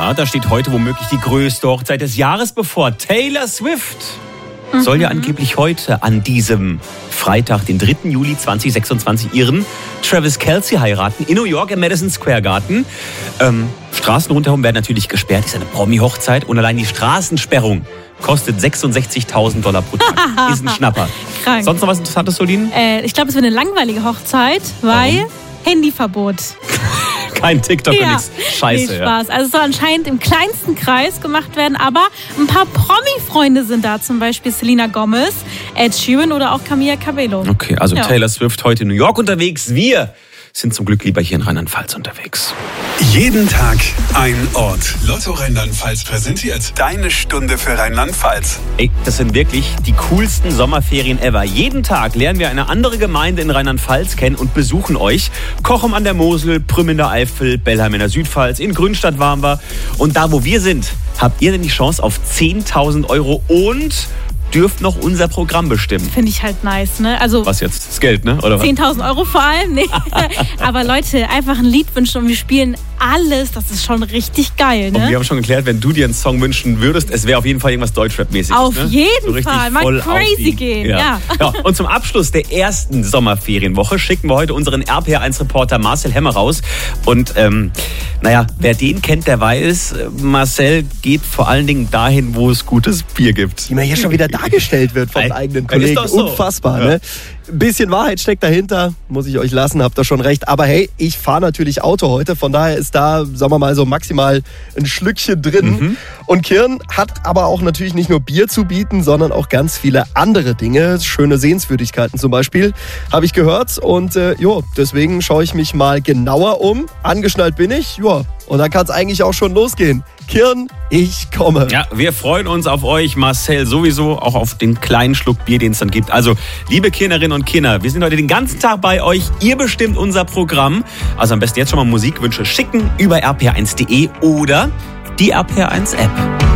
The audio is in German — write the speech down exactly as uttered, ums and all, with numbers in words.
Ja, da steht heute womöglich die größte Hochzeit des Jahres bevor. Taylor Swift mhm. soll ja angeblich heute an diesem Freitag, den dritten Juli zweitausendsechsundzwanzig, ihren Travis Kelce heiraten in New York im Madison Square Garden. Ähm, Straßen rundherum werden natürlich gesperrt. Das ist eine Promi-Hochzeit und allein die Straßensperrung kostet sechsundsechzigtausend Dollar pro Tag. Ist ein Schnapper. Krank. Sonst noch was Interessantes, Solin? Äh, ich glaube, es wird eine langweilige Hochzeit, weil Warum? Handyverbot. Kein TikTok und Ja, nichts. Scheiße. nee, Spaß. Also es soll anscheinend im kleinsten Kreis gemacht werden, aber ein paar Promi-Freunde sind da, zum Beispiel Selena Gomez, Ed Sheeran oder auch Camila Cabello. Okay, also Ja. Taylor Swift heute in New York unterwegs. Wir sind zum Glück lieber hier in Rheinland-Pfalz unterwegs. Jeden Tag ein Ort. Lotto Rheinland-Pfalz präsentiert deine Stunde für Rheinland-Pfalz. Ey, das sind wirklich die coolsten Sommerferien ever. Jeden Tag lernen wir eine andere Gemeinde in Rheinland-Pfalz kennen und besuchen euch. Kochem an der Mosel, Prüm in der Eifel, Bellheim in der Südpfalz, in Grünstadt waren wir. Und da, wo wir sind, habt ihr denn die Chance auf zehntausend Euro und dürft noch unser Programm bestimmen. Finde ich halt nice, ne? Also Was jetzt? Das Geld, ne? Oder was? zehntausend Euro vor allem, nee. Aber Leute, einfach ein Lied wünschen und wir spielen alles. Das ist schon richtig geil, Und wir ne? haben schon geklärt, wenn du dir einen Song wünschen würdest, es wäre auf jeden Fall irgendwas Deutschrap-mäßiges. Auf ne? jeden so richtig Fall. Mal voll auf crazy die- gehen, Ja. ja. Ja. Und zum Abschluss der ersten Sommerferienwoche schicken wir heute unseren R P R eins Reporter Marcel Hemmer raus. Und ähm, naja, wer den kennt, der weiß, Marcel geht vor allen Dingen dahin, wo es gutes Bier gibt. Die mir hier schon wieder dargestellt wird vom Ey, eigenen ist Kollegen. doch so. Unfassbar, Ja. ne? Ein bisschen Wahrheit steckt dahinter, muss ich euch lassen, habt ihr schon recht. Aber hey, ich fahre natürlich Auto heute, von daher ist da, sagen wir mal, so maximal ein Schlückchen drin. Mhm. Und Kirn hat aber auch natürlich nicht nur Bier zu bieten, sondern auch ganz viele andere Dinge. Schöne Sehenswürdigkeiten zum Beispiel, habe ich gehört. Und äh, jo, deswegen schaue ich mich mal genauer um. Angeschnallt bin ich, ja. Und dann kann es eigentlich auch schon losgehen. Kirn, ich komme. Ja, wir freuen uns auf euch, Marcel, sowieso auch auf den kleinen Schluck Bier, den es dann gibt. Also, liebe Kinderinnen und Kinder, wir sind heute den ganzen Tag bei euch. Ihr bestimmt unser Programm. Also am besten jetzt schon mal Musikwünsche schicken über r p r eins punkt d e oder die R P R eins App.